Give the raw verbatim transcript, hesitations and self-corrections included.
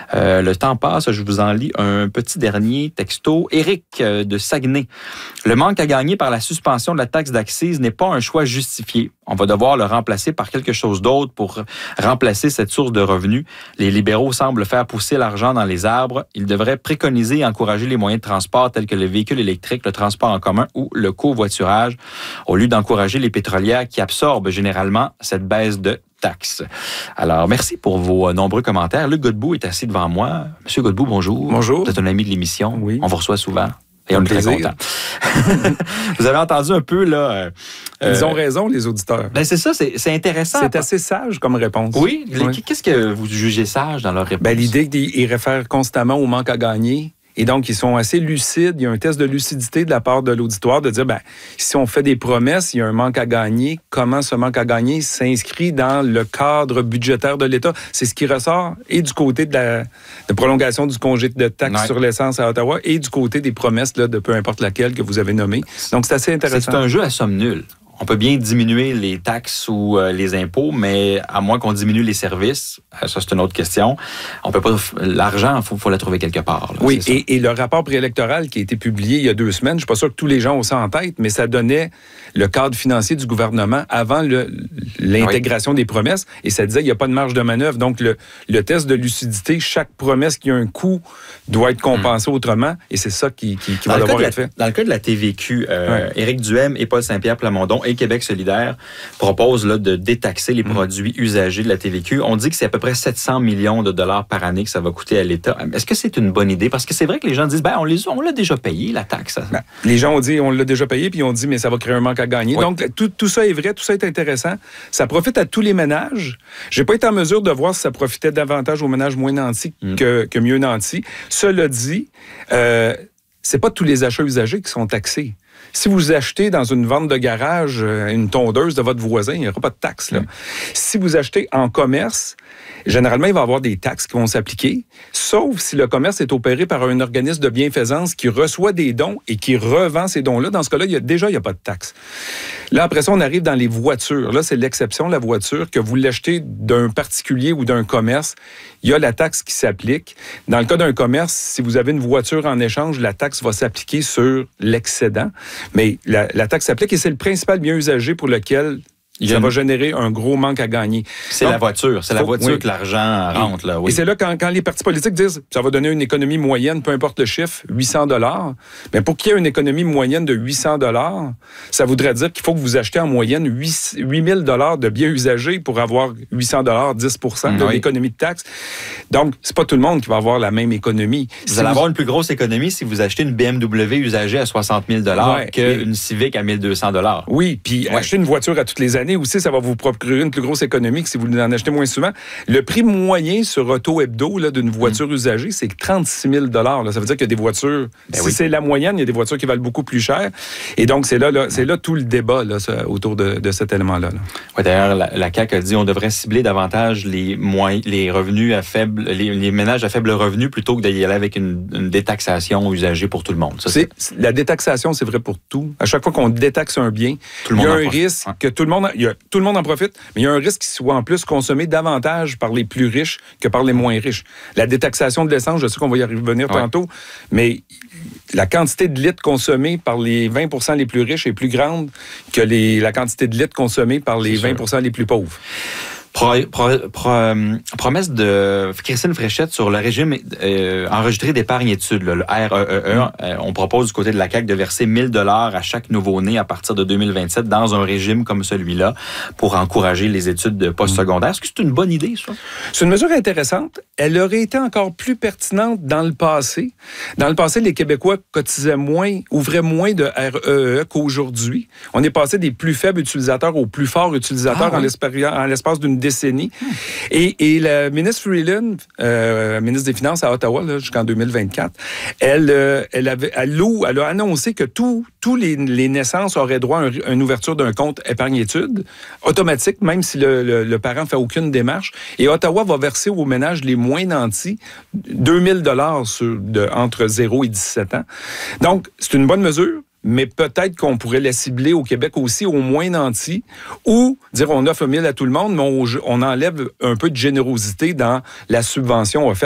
Euh, le temps passe, je vous en lis un petit dernier texto. Éric euh, de Saguenay. Le manque à gagner par la suspension de la taxe d'accise n'est pas un choix justifié. On va devoir le remplacer par quelque chose d'autre pour remplacer cette source de revenus. Les libéraux semblent faire pousser l'argent dans les arbres. Ils devraient préconiser et encourager les moyens de transport tels que les véhicules électriques, le transport en commun ou le covoiturage, au lieu d'encourager les pétrolières qui absorbent généralement cette baisse de taxes. Alors, merci pour vos nombreux commentaires. Luc Godbout est assis devant moi. Monsieur Godbout, bonjour. Bonjour. Vous êtes un ami de l'émission. Oui. On vous reçoit souvent. Et on est très contents. Vous avez entendu un peu, là... Euh, Ils ont raison, les auditeurs. Ben c'est ça, c'est, c'est intéressant. C'est assez sage comme réponse. Oui? oui. Qu'est-ce que vous jugez sage dans leur réponse? Ben, l'idée qu'ils réfèrent constamment au manque à gagner. Et donc, ils sont assez lucides. Il y a un test de lucidité de la part de l'auditoire de dire, ben, si on fait des promesses, il y a un manque à gagner. Comment ce manque à gagner s'inscrit dans le cadre budgétaire de l'État? C'est ce qui ressort et du côté de la de prolongation du congé de taxe ouais. sur l'essence à Ottawa et du côté des promesses là, de peu importe laquelle que vous avez nommée. Donc, c'est assez intéressant. C'est un jeu à somme nulle. On peut bien diminuer les taxes ou euh, les impôts, mais à moins qu'on diminue les services, euh, ça c'est une autre question. On peut pas l'argent, il faut, faut la trouver quelque part. Là, oui, et, et le rapport préélectoral qui a été publié il y a deux semaines, je suis pas sûr que tous les gens ont ça en tête, mais ça donnait le cadre financier du gouvernement avant le, l'intégration oui. des promesses, et ça disait qu'il n'y a pas de marge de manœuvre. Donc le, le test de lucidité, chaque promesse qui a un coût doit être compensée hum. autrement, et c'est ça qui, qui, qui va devoir être fait. Dans le cas de la T V Q, euh, ouais. Éric Duhem et Paul Saint-Pierre Plamondon et Québec solidaire proposent là, de détaxer les mmh. produits usagés de la T V Q. On dit que c'est à peu près sept cents millions de dollars par année que ça va coûter à l'État. Est-ce que c'est une bonne idée? Parce que c'est vrai que les gens disent, ben on, les, on l'a déjà payé, la taxe. Ben, les gens ont dit, on l'a déjà payé, puis on dit, mais ça va créer un manque à gagner. Oui. Donc, tout, tout ça est vrai, tout ça est intéressant. Ça profite à tous les ménages. Je n'ai pas été en mesure de voir si ça profitait davantage aux ménages moins nantis mmh. que, que mieux nantis. Cela dit, euh, c'est pas tous les achats usagés qui sont taxés. Si vous achetez dans une vente de garage une tondeuse de votre voisin, il n'y aura pas de taxe. Là. Mmh. Si vous achetez en commerce, généralement, il va y avoir des taxes qui vont s'appliquer, sauf si le commerce est opéré par un organisme de bienfaisance qui reçoit des dons et qui revend ces dons-là. Dans ce cas-là, il y a, déjà, il n'y a pas de taxe. Là, après ça, on arrive dans les voitures. Là, c'est l'exception, la voiture, que vous l'achetez d'un particulier ou d'un commerce, il y a la taxe qui s'applique. Dans le cas d'un commerce, si vous avez une voiture en échange, la taxe va s'appliquer sur l'excédent. Mais la, la taxe s'applique et c'est le principal bien usagé pour lequel ça une... va générer un gros manque à gagner. C'est Donc, la voiture. C'est faut... la voiture oui. que l'argent rentre. Là, oui. Et c'est là quand, quand les partis politiques disent ça va donner une économie moyenne, peu importe le chiffre, huit cents dollars. Mais pour qu'il y ait une économie moyenne de huit cents dollars, ça voudrait dire qu'il faut que vous achetez en moyenne huit mille dollars de biens usagés pour avoir huit cents dollars, dix pour cent de oui. l'économie de taxes. Donc, c'est pas tout le monde qui va avoir la même économie. Vous si allez vous... avoir une plus grosse économie si vous achetez une B M W usagée à soixante mille dollars ouais. qu'une et... Civic à mille deux cents dollars. Oui, puis ouais. acheter une voiture à toutes les années aussi, ça va vous procurer une plus grosse économie que si vous en achetez moins souvent. Le prix moyen sur Auto Hebdo là, d'une voiture mmh. usagée, c'est trente-six mille dollars. Ça veut dire qu'il y a des voitures, ben si oui. c'est la moyenne, il y a des voitures qui valent beaucoup plus cher. Et donc, c'est là, là, c'est là tout le débat là, ça, autour de, de cet élément-là. Là. Ouais, d'ailleurs, la, la C A Q a dit qu'on devrait cibler davantage les, moins, les revenus à faible, les, les ménages à faible revenu plutôt que d'y aller avec une, une détaxation usagée pour tout le monde. Ça, c'est... C'est, la détaxation, c'est vrai pour tout. À chaque fois qu'on détaxe un bien, tout le il y a un risque ouais. que tout le monde... Il y a, tout le monde en profite, mais il y a un risque qu'il soit en plus consommé davantage par les plus riches que par les moins riches. La détaxation de l'essence, je sais qu'on va y revenir ouais. tantôt, mais la quantité de litres consommés par les vingt pour cent les plus riches est plus grande que les, la quantité de litres consommés par les vingt pour cent les plus pauvres. Pro, pro, pro, promesse de Christine Fréchette sur le régime euh, enregistré d'épargne études, là, le R E E E. Mm. Euh, on propose du côté de la C A Q de verser mille dollars à chaque nouveau-né à partir de deux mille vingt-sept dans un régime comme celui-là pour encourager les études postsecondaires. Est-ce que c'est une bonne idée, ça? C'est une mesure intéressante. Elle aurait été encore plus pertinente dans le passé. Dans le passé, les Québécois cotisaient moins, ouvraient moins de R E E E qu'aujourd'hui. On est passé des plus faibles utilisateurs aux plus forts utilisateurs ah, oui. en l'espace d'une décennie. Hmm. Et, et la ministre Freeland, euh, ministre des Finances à Ottawa, là, jusqu'en deux mille vingt-quatre, elle, euh, elle, avait, elle, elle a annoncé que tous les, les naissances auraient droit à une ouverture d'un compte épargne-études automatique, même si le, le, le parent ne fait aucune démarche. Et Ottawa va verser aux ménages les moins nantis deux mille dollars sur, de, entre zéro et dix-sept ans. Donc, c'est une bonne mesure. Mais peut-être qu'on pourrait la cibler au Québec aussi, au moins nantis, ou dire on offre mille à tout le monde, mais on, on enlève un peu de générosité dans la subvention offerte